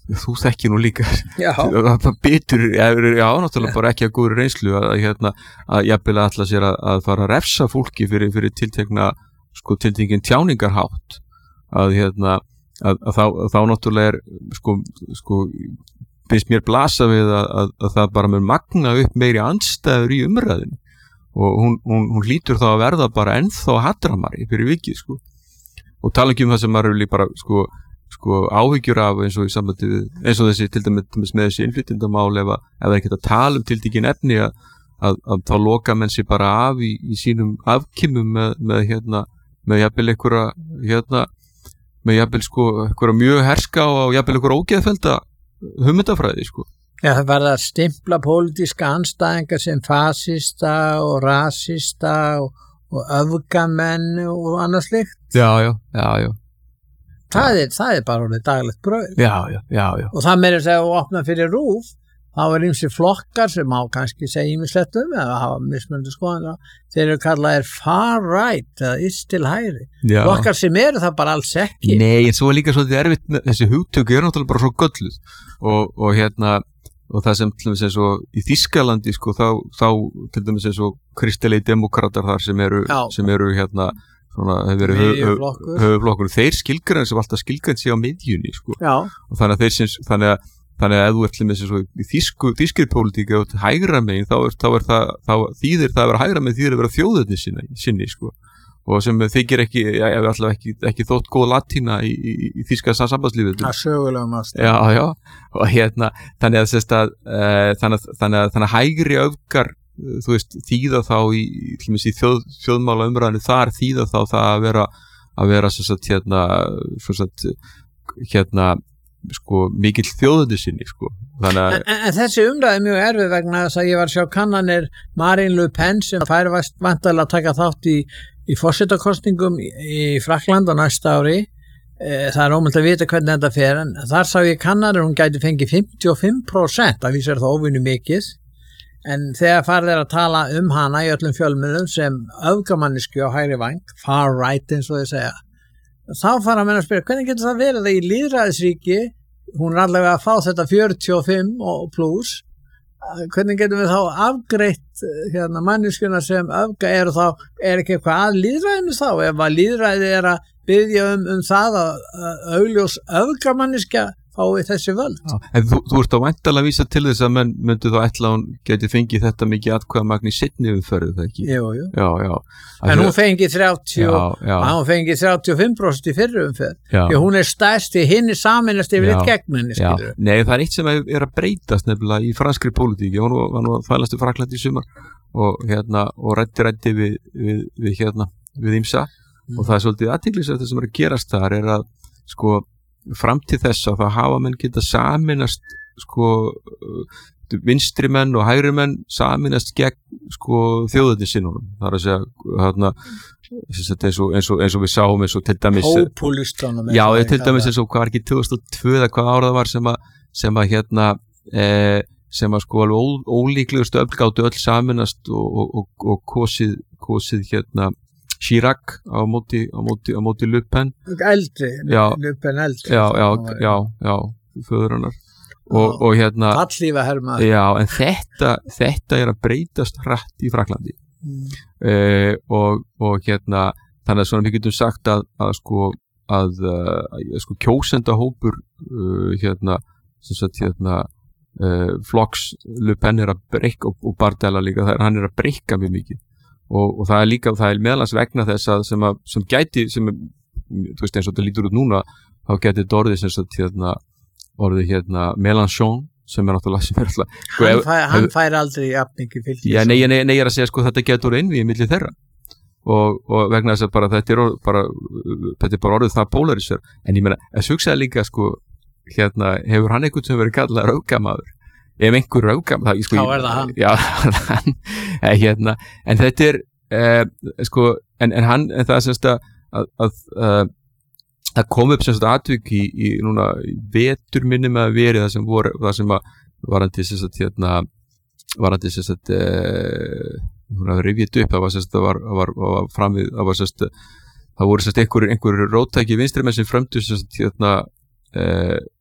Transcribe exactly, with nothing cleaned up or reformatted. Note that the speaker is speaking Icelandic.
þú þekkir nú líka það bitur, já, já, náttúrulega bara ekki að góður reynslu að, að hérna, að jafnvel ætla sér að, að fara að refsa fólki fyrir, fyrir tiltekna, sko, tiltekin tjáningarhátt að hérna, að, að þá, að þá náttúrulega er, sko, sko, finnst mér blasa við að, að, að það bara mun magna upp meiri andstæður í umræðinu og hún, hún, hún hlýtur þá að verða bara ennþá hattramari fyrir vikið, sko, og tala ekki um það sem maður er líka bara, sko, sko áhyggjur af eins og í sambandi eins og þessi til dæmis með þessi innflytjendamál ef að ef það er ekkert að tala um tiltekin efni að, að, að þá loka menn sér bara af í, í sínum afkimum með, með hérna með jafnvel einhverja hérna með jafnvel sko einhverja mjög herska og jafnvel einhverja ógeðfellda hugmyndafræði sko. Já, það var að stimpla pólitíska andstæðingar sem fasista og rasista og, og öfgamenn og annað slíkt. Já, já, já, já. Það er, það er bara orðið daglegt brauð. Já, já, já, já. Og það meira þegar þú opnar fyrir RÚV, þá er ýmsir flokkar sem má kannski segja ýmislegt um eða hafa mismunandi skoðanir. Þeir eru kallaðir far right eða ist til hægri. Já. Flokkar sem eru það bara alls ekki. Nei, en svo er líka svolítið erfitt með þessi hugtöku er náttúrulega bara svo gölluð og, og hérna og það sem til dæmis eins og í Þýskalandi sko þá, þá til dæmis eins og kristilegi demókratar þar sem eru, sem eru hérna svona hefur verið höfuflokkur þeir skilgreina sem alltaf skilgreina sig á miðjunni sko. Og þannig að þeir sem þannig að þannig að ef þú ert til með þessu í þýsku þýskri pólitík og hægra megin þá er, þá er það þá þýðir það að vera hægra megin þýðir að vera þjóðerni sinni, sinni sko. Og sem þykir ekki ja, allavega ekki, ekki þótt góð latína í, í, í þýska sambandslífið. Það sögulega mást. Já, já. Og hérna þannig að þess að uh, þannig að þannig að þannig að hægri öfgar þú veist, þýða þá í, í þjóð, þjóðmála umræðinu þar þýða þá það að vera að vera svo sagt hérna svo sagt hérna sko mikill þjóðundi sinni sko. Þannig að en, en þessi umræði er mjög erfið vegna þess að ég var að sjá kannanir Marine Le Pen sem fær vantarlega að taka þátt í, í forsetakosningum í, í Frakland á næsta ári e, það er ómögulegt að vita hvernig þetta fer en þar sá ég kannanir hún gæti fengið fimmtíu og fimm prósent af því er það óvinnu mikið. En þegar farið er að tala um hana í öllum fjölmiðlum sem öfgamanniski á hægri væng, far right eins og þau segja, þá fara menn að spyrja, hvernig getur það verið að í lýðræðisríki, hún er allavega að fá þetta fjörutíu og fimm og plus, hvernig getum við þá afgreitt hérna, manneskjuna sem öfga eru þá, er ekki eitthvað að lýðræðinu þá, ef að lýðræði er að biðja um, um það að, að augljós öfgamanneskja fái þessi völd. Já, en þú, þú ert á væntanlega að vísa til þess að menn myndu þá ætla að hún geti fengið þetta mikið atkvæðamagn í seinni umferð, það ekki? Jú, jú. Já, já. En hún fengið þrjátíu, hún fengið þrjátíu og fimm prósent í fyrri umferð. Já. Því hún er stærst í hinni saminast yfir eitt gegn henni, skilur. Nei, það er eitt sem er að breytast nefnilega í franskri pólitíki. Hún var nú að fælast í Fraklandi í sumar og hérna, og ræddi ræddi við, við, við hérna, við ýmsa mm. og það er svolítið athyglisvert sem er að gerast þar er að, sko, fram til þess að það hafa menn geta saminast sko vinstri menn og hægri menn saminast gegn sko þjóðerni sinnunum það er að segja hérna eins og, eins og, eins og við sáum eins og til dæmis Pópulistanum já til dæmis eins og hvað var ekki tvö þúsund og tvö eða hvað ára það var sem að sem að hérna e, sem að sko alveg ólíklegustu öfl gátu öll saminast og, og, og, og kosið, kosið hérna Chirac á móti á móti á móti Le Pen eldri Le Pen eldri já já já já föður hennar og og hérna fallífa herma já en þetta þetta er að breytast hratt í Fraklandi mm. eh, og og hérna þannig að svona við getum sagt að að sko að, að sko kjósendahópur uh, hérna sem sagt hérna uh, flokks Le Pen er að breyka og, og Bardella líka það er hann er að breyka mjög mikið Og, og það er líka, það er meðlans vegna þess að sem, að, sem gæti, sem, þú veist eins og þetta lítur út núna, þá gæti þetta orðið sem sagt hérna, orðið hérna Mélenchon, sem er náttúrulega, sem er alltaf... Sko, hann, fæ, hann fær aldrei jafningi fylgis. Já, nei, nei, nei, ég er að segja, sko, þetta gæti orðið innvíð í milli þeirra. Og, og vegna þess að bara þetta er orð, bara, þetta er bara orðið það polarisar. En ég meina, að hugsaði líka, sko, hérna, hefur hann einhvern sem verið kallað raukamaður? Ef einhver raugam það, sko, þá er það hann já, hann, hérna, en þetta er eh, sko, en, en hann en það er semst að að, að, að það kom upp semst atvik í, í núna vetur minnum að verið það sem voru, það sem að varandi semst að hérna, varandi semst að eh, núna rifið upp, það var semst að var, var, var framvið, það var semst það voru semst einhver, einhver róttæki vinstri menn sem frömdu semst hérna eh,